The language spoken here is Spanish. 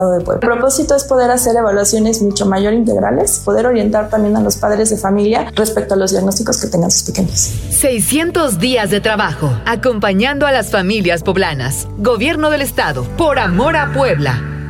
de Puebla. El propósito es poder hacer evaluaciones mucho mayor integrales, poder orientar también a los padres de familia respecto a los diagnósticos que tengan sus pequeños. 600 días de trabajo, acompañando a las familias poblanas. Gobierno del Estado, por amor a Puebla.